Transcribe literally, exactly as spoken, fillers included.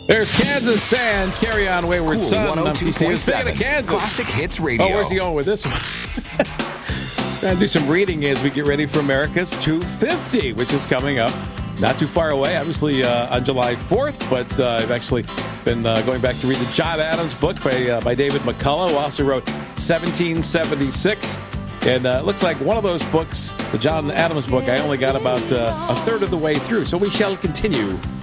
There's Kansas and Carry On Wayward Cool, Son. one oh two point seven Kansas. Classic Hits Radio. Oh, where's he going with this one? Trying to do some reading as we get ready for America's two fifty, which is coming up not too far away, obviously uh, on July fourth, but uh, I've actually been uh, going back to read the John Adams book by, uh, by David McCullough, who also wrote seventeen seventy-six. And uh, it looks like one of those books, the John Adams book, I only got about uh, a third of the way through. So we shall continue